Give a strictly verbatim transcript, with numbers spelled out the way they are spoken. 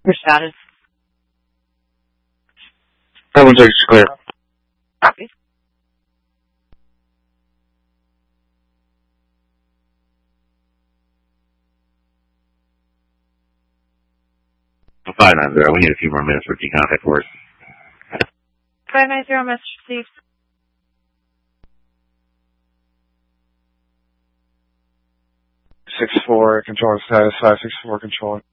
Your status. Everyone's is clear. Copy. five nine zero, we need a few more minutes for contact for us. five nine zero, message received. six four, control status, five six four, control.